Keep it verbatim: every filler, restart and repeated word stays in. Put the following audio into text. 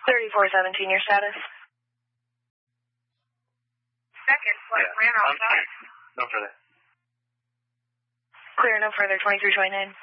thirty-four seventeen, your status? Second, what Yeah. ran outside. No further. Clear, no further, twenty-three twenty-nine.